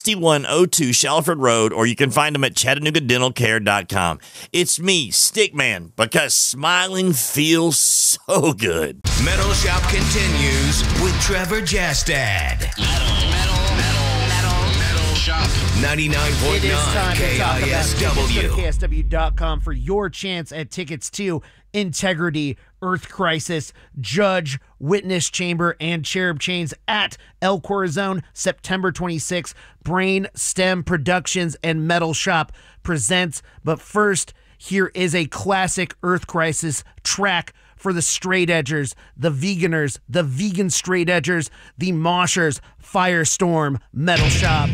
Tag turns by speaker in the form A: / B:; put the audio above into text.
A: 6102 Shalford Road, or you can find them at ChattanoogaDentalCare.com. It's me, Stickman, because smiling feels so good.
B: Metal Shop continues with Trevor Jastad. Metal Shop. 99.9
C: It is time to talk about
B: KISW.
C: tickets. Go to KSW.com for your chance at tickets to Integrity, Earth Crisis, Judge, Witness Chamber, and Cherub Chains at El Corazon, September 26th. Brain Stem Productions and Metal Shop presents. But first, here is a classic Earth Crisis track for the straight edgers, the veganers, the vegan straight edgers, the moshers, Firestorm, Metal Shop.